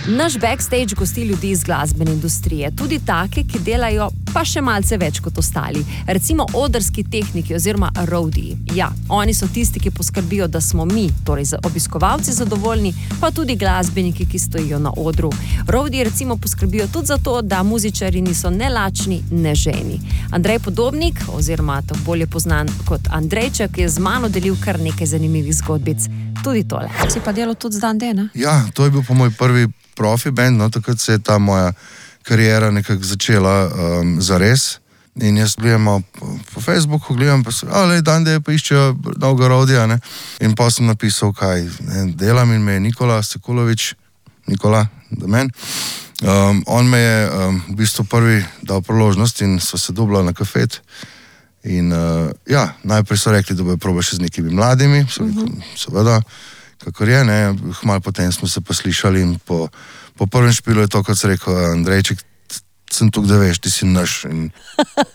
Naš backstage gosti ljudi iz glasbene industrije, tudi take, ki delajo pa še malce več kot ostali. Recimo odrski tehniki oziroma roadiji. Ja, oni so tisti, ki poskrbijo, da smo mi, torej obiskovalci, zadovoljni, pa tudi glasbeniki, ki stojijo na odru. Roadiji recimo poskrbijo tudi za to, da muzičari niso ne lačni, ne žejni. Andrej Podobnik, oziroma tako bolje poznan kot Andrejček, je z mano delil kar nekaj zanimivih zgodbic. Tudi tole. Si pa delal tudi z Dan D, ne? Ja, to je bil pa moj prvi profi band, no, takrat se je ta moja karijera nekako začela zares. In jaz gledam po Facebooku, gledam pa se, Dan D pa iščejo novega roadija, ne. In pa sem napisal, kaj delam, in me je Nikola Sekulovič, da men. On me je v bistvu prvi dal priložnost in so se dobila na kafet. In ja, najprej so rekli, da bojo proba še z nekimi mladimi, seveda, kakor je, ne, malo potem smo se pa slišali in po prvem špilu je to, kot se rekel, Andrejček, sem tukaj, da veš, ti si naš. In